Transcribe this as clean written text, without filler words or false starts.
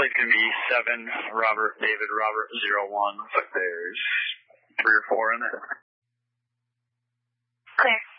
flight's going to be 7, Robert, David, Robert, 01. Looks like there's 3 or 4 in it. Clear.